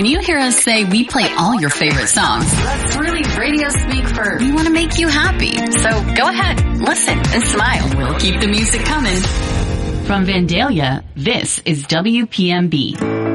When you hear us say we play all your favorite songs, that's really radio speak for we want to make you happy. So go ahead, listen, and smile. We'll keep the music coming. From Vandalia, this is WPMB.